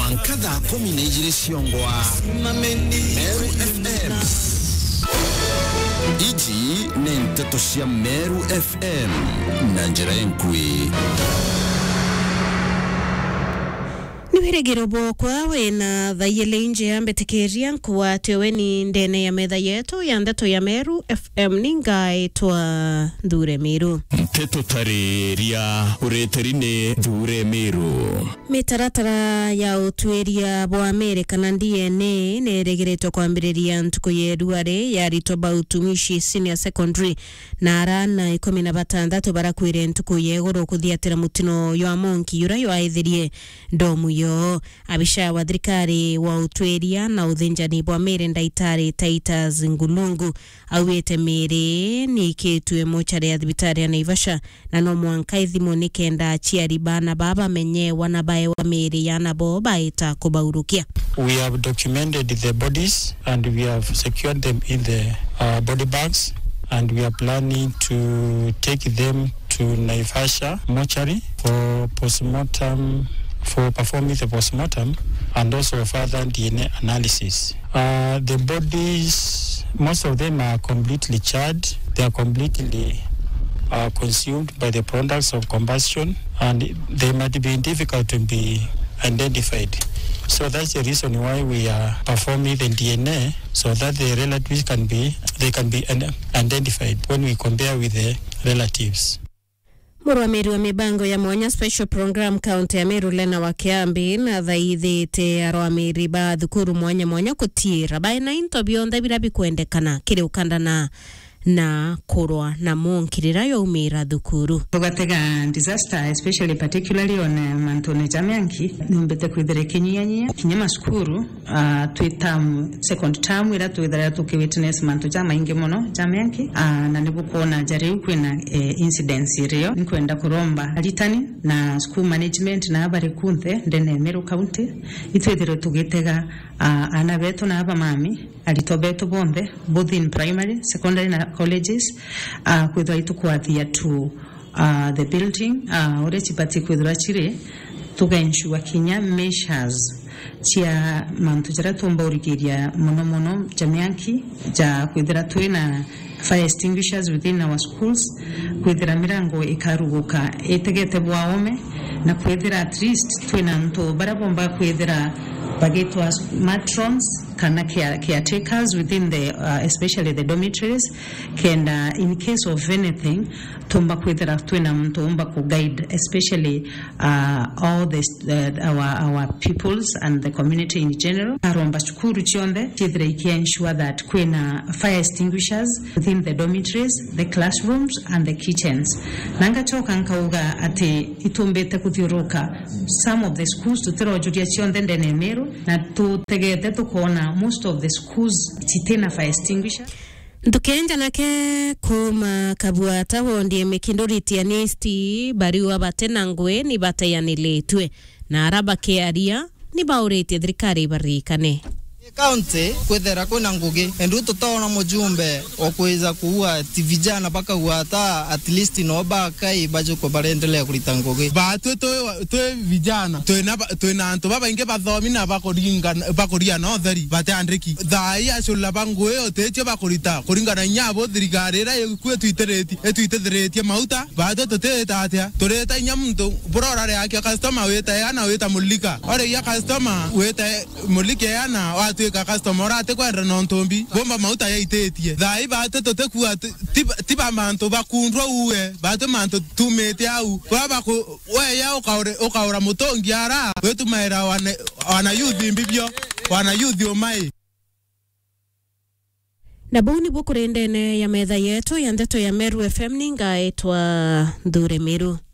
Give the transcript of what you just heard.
mwankadha kumi na ijiri ciongwa Meru FM. Iji ni nteto cia Meru FM na njira enkui. Niwiregero bokwa wena thayele nje ambetekeria nkuwa teweni ndene ya metha yetu ya ndeto ya Meru FM ningaitwa Ndure Miru. Nteto tareria ureterine Ndure Miru. Mitaratara ya utueria bwa Amerika na DNA neregeretwo kwambiriria ntuku yeruare ya ritoba utumishi senior secondary na arana 16 barakwire ntuku yegoro kuthiatira mutino yo amonki yura yo aithirie ndomu yo abisha wa thirikari wa utueria na uthinjani bwa mere ndaitari Titus Ngulungu awete mere ni kitwe mochare ya thibitari ya Naivasha na no mwanka ithimo nikenda chiari bana baba menye wanabae wa mere yana boba ita kubaurukia. We have documented the bodies and we have secured them in the body bags, and we are planning to take them to Naivasha mortuary for postmortem, for performing the postmortem and also further DNA analysis. The bodies, most of them are completely charred. They are completely consumed by the products of combustion, and they might be difficult to be identified. So that's the reason why we are performing the DNA, so that the relatives can be identified when we compare with the relatives. Murwa Meru wa mibango ya mwanya special program county ya Meru Lena wa Kiambi na thaithite arwa miriba thukuru mwanya kutira baina into bionda birabi kuendekana kiri ukanda na kurwa na monkirira yo umira thukuru. Tugatega disaster, especially particularly on Mantone Jamianki, numbete kwithire kinyama skuru twitam second term ira twithira tukiwitness manto jama inge mono Jamianki na nibukona jariu kwina incidents iriyo nikwenda kuromba alitani na school management na abari kunthe ndene Meru County itwithire tugitega ana beto na aba mami alitobeto bombe both in primary, secondary na colleges kwithwa itukwathia to the building ore chipati kwithwa chire tugaensure kinya measures chia mantu jara tumba urigiria mono Jamianki ja kwithira twina fire extinguishers within our schools, kwithira mirango ikaruguka etegete bwaome na kwithira at least twina nto barabomba kwithira bagetwa matrons kana caretakers within the especially the dormitories can in case of anything tumba kwithira twina mtu umba ku guide especially all our peoples and the community in general aromba chukuru chionde kithira ensure that kwina fire extinguishers within the dormitories, the classrooms and the kitchens. Nanga choka nkauga ati itumbete kuthiuruka some of the schools tutiro juria chionde ndene Meru na tutegete tukona most of the schools titena fire extinguisher. Ndukenja nake kuma kabuata wondie mekindoriti ya nesti bariwa batena ngwe ni batayanilitwe na araba kearia ni baurete thirikari barikane. County kwethera kuna ngugi endu tutona mujumbe okweza kuua vijana baka uata at least no bakai bajo ko barendelea kulita ngugi ba twe vijana twena antu baba inge bathomi na bakoria no theri batandiki thai acula bangwe oteche bakorita kuringana nyabo thirikari ra kwe twitetheretie mauta ba tuteta atia tureta nyamuntu burora yake customer weta yana weta mulika ore ya customer weta mulike yana ka customer ate kwenda nontombi bomba mauta ya itetie thai bate totekua tiba manto bakundwa uwe bate manto tumete au baba ko weya ukaura mutongi ara wetu maera wana youth mbibyo wana youth omai na buni bukurendene ya metha yetu ya ndeto ya Meru FM ningaitwa Ndure Miru.